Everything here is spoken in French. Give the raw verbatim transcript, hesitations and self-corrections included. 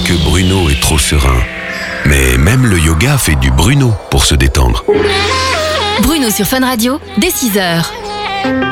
que Bruno est trop serein. Mais même le yoga fait du Bruno pour se détendre. Bruno sur Fun Radio, dès six heures.